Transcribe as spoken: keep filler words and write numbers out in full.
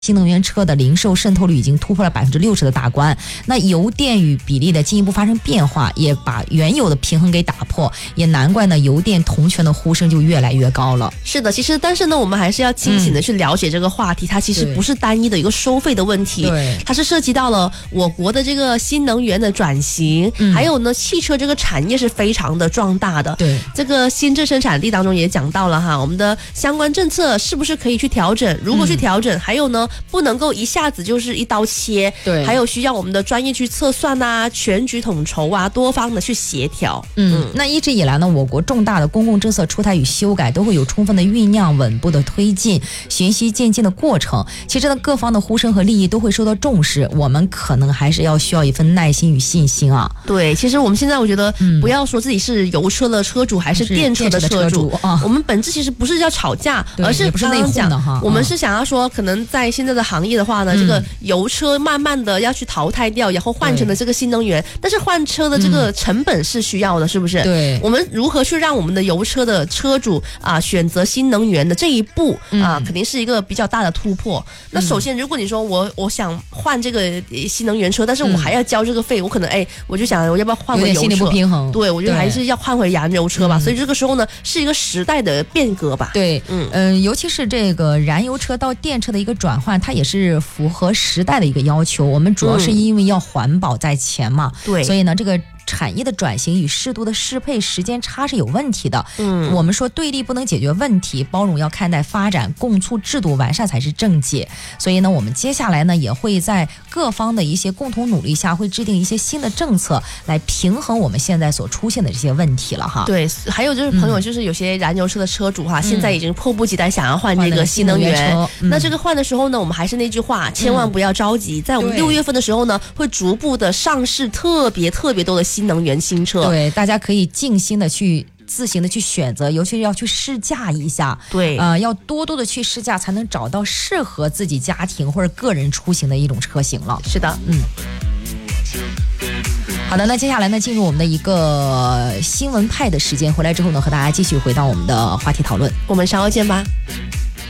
新能源车的零售渗透率已经突破了百分之六十的大关，那油电与比例的进一步发生变化，也把原有的平衡给打破，也难怪呢油电同权的呼声就越来越高了。 是的，其实但是呢，我们还是要清醒的去了解这个话题，嗯、它其实不是单一的一个收费的问题， 对， 它是涉及到了我国的这个新能源的转型，嗯、还有呢汽车这个产业是非常的壮大的。 对， 这个新质生产力当中也讲到了哈，我们的相关政策是不是可以去调整？如果去调整，嗯、还有呢。不能够一下子就是一刀切， 对， 还有需要我们的专业去测算啊，全局统筹啊，多方的去协调。 嗯，嗯那一直以来呢，我国重大的公共政策出台与修改都会有充分的酝酿、稳步的推进、循序渐进的过程。其实呢，各方的呼声和利益都会受到重视，我们可能还是要需要一份耐心与信心啊。 对，其实我们现在我觉得，嗯、不要说自己是油车的车主还是电车的车主， 车主啊、 我们本质其实不是要吵架，而是也不是内讧的哈。 我们是想要说，可能在现在的行业的话呢，嗯、这个油车慢慢的要去淘汰掉，然后换成了这个新能源，但是换车的这个成本是需要的，嗯、是不是？ 对， 我们如何去让我们的油车的车主啊选择新能源的这一步啊，嗯、肯定是一个比较大的突破。嗯、那首先，如果你说我我想换这个新能源车，但是我还要交这个费，嗯、我可能哎，我就想我要不要换回油车？ 心理不平衡。 对，我觉得还是要换回燃油车吧。所以这个时候呢，是一个时代的变革吧。 对，嗯嗯、呃，尤其是这个燃油车到电车的一个转换，它也是符合时代的一个要求。我们主要是因为要环保在前嘛， 对， 所以呢，这个产业的转型与适度的适配时间差是有问题的。嗯，我们说对立不能解决问题，包容要看待发展，共促制度完善才是正解。所以呢，我们接下来呢也会在各方的一些共同努力下，会制定一些新的政策来平衡我们现在所出现的这些问题了哈。 对，还有就是朋友，就是有些燃油车的车主哈，嗯、现在已经迫不及待想要换这个新能源。 嗯、 那这个换的时候呢，我们还是那句话，千万不要着急。嗯、在我们六月份的时候呢，会逐步的上市特别特别多的新能源新车。 对，大家可以静心的去自行的去选择，尤其是要去试驾一下。 对， 呃，要多多的去试驾，才能找到适合自己家庭或者个人出行的一种车型了。 是的， 嗯。好的，那接下来呢，进入我们的一个新闻派的时间，回来之后呢，和大家继续回到我们的话题讨论。 我们稍后见吧。